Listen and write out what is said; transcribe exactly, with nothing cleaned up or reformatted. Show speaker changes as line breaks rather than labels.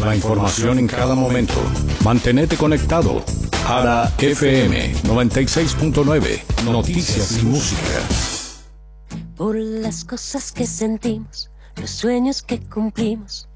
La información en cada momento. Mantenete conectado. Ara F M noventa y seis punto nueve. Noticias y música.
Por las cosas que sentimos, los sueños que cumplimos,